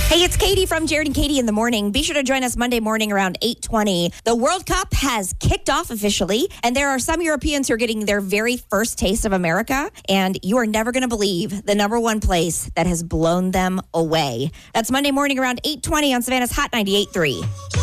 Hey, it's Katie from Jared and Katie in the Morning. Be sure to join us Monday morning around 8:20. The World Cup has kicked off officially, and there are some Europeans who are getting their very first taste of America, and you are never going to believe the number one place that has blown them away. That's Monday morning around 8:20 on Savannah's Hot 98.3.